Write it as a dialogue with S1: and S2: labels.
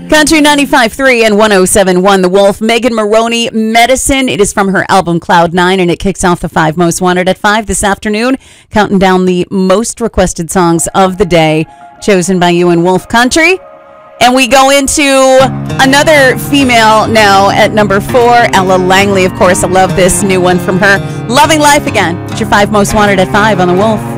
S1: Country 95.3 and 107.1 The Wolf. Megan Moroney, Medicine. It is from her album Cloud 9, and it kicks off the 5 Most Wanted at 5 this afternoon, counting down the most requested songs of the day, chosen by you in Wolf Country. And we go into another female now at number 4, Ella Langley. Of course, I love this new one from her. Loving Life Again. It's your 5 Most Wanted at 5 on The Wolf.